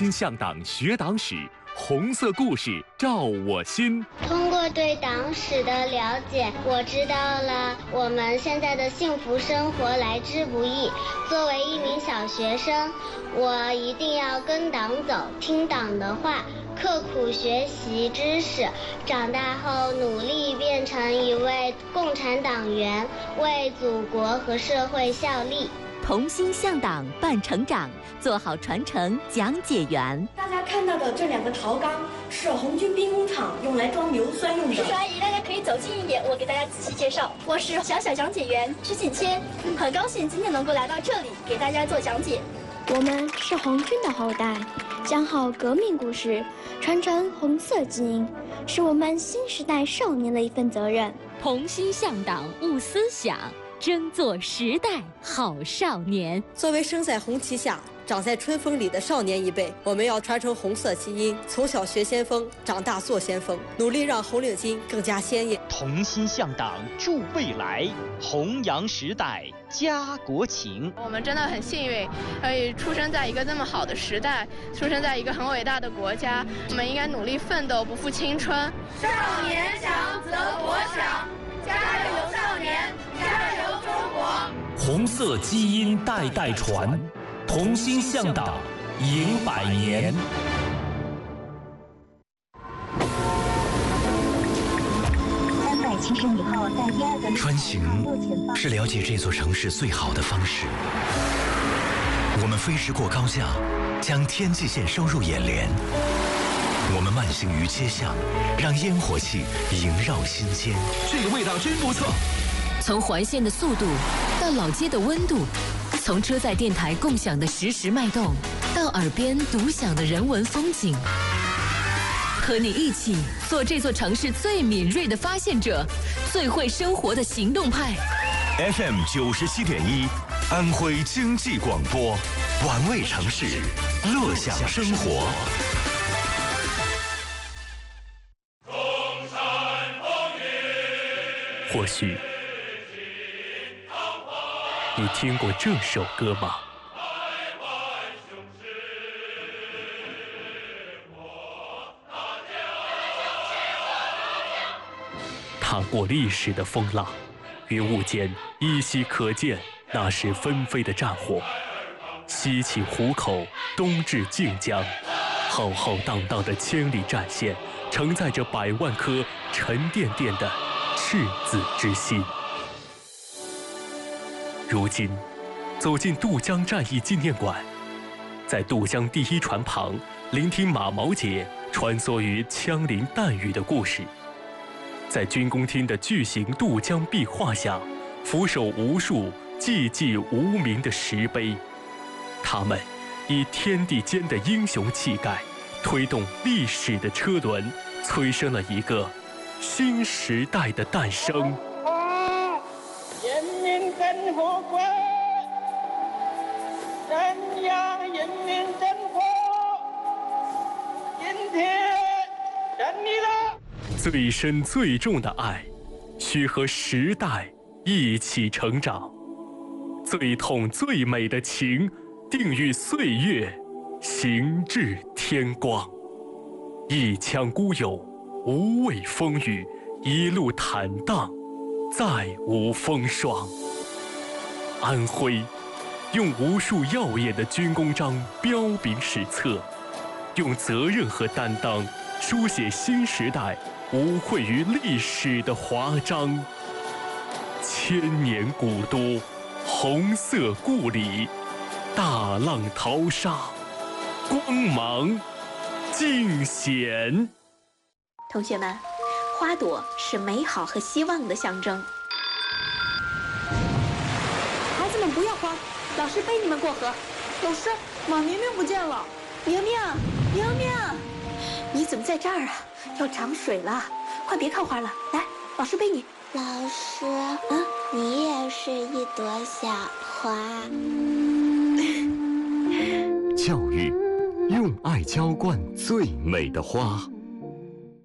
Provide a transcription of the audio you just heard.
心向党学党史，红色故事照我心。 通过对党史的了解，我知道了我们现在的幸福生活来之不易。作为一名小学生，我一定要跟党走，听党的话，刻苦学习知识，长大后努力变成一位共产党员，为祖国和社会效力。 同心向党伴成长，做好传承讲解员。 大家看到的这2个陶缸是红军兵工厂用来装硫酸用的。 叔叔阿姨，大家可以走近一点，我给大家仔细介绍。我是小讲解员曲锦谦，很高兴今天能够来到这里给大家做讲解。 我们是红军的后代，讲好革命故事，传承红色基因，是我们新时代少年的一份责任。 同心向党悟思想，争做时代好少年。 作为生在红旗下，长在春风里的少年一辈，我们要传承红色基因，从小学先锋，长大做先锋，努力让红领巾更加鲜艳。 同心向党助未来，弘扬时代家国情。 我们真的很幸运，可以出生在一个这么好的时代，出生在一个很伟大的国家。我们应该努力奋斗，不负青春。 少年强则国强，加油少年，加油中国！ 红色基因代代传，同心向党迎100年。 370米后，在第2个穿行是了解这座城市最好的方式。我们飞驰过高架，将天际线收入眼帘。我们慢行于街巷，让烟火气萦绕心间。 这个味道真不错。 从环线的速度到老街的温度，从车载电台共享的实时脉动，到耳边独享的人文风景，和你一起做这座城市最敏锐的发现者，最会生活的行动派。 FM 97.1，安徽经济广播，玩味城市，乐享生活。 或许你听过这首歌吗？踏过历史的风浪，云雾间依稀可见那时纷飞的战火。西起湖口，东至靖江，浩浩荡荡的千里战线，承载着100万颗沉甸甸的赤子之心。如今，走进渡江战役纪念馆，在渡江第1船旁，聆听马毛姐穿梭于枪林弹雨的故事；在军工厅的巨型渡江壁画下，俯首无数寂寂无名的石碑。他们以天地间的英雄气概，推动历史的车轮，催生了一个新时代的诞生。 人民真火国，宣扬人民真火，今天胜利了。 最深最重的爱，需和时代一起成长；最痛最美的情，定与岁月行至天光。一腔孤勇，无畏风雨，一路坦荡，再无风霜。安徽用无数耀眼的军功章彪炳史册，用责任和担当书写新时代无愧于历史的华章。千年古都，红色故里，大浪淘沙，光芒尽显。 同学们，花朵是美好和希望的象征。 孩子们不要慌，老师背你们过河。老师，马明明不见了。 明明，明明，你怎么在这儿啊？要涨水了，快别看花了，来，老师背你。 老师，你也是一朵小花。 教育，用爱浇灌最美的花。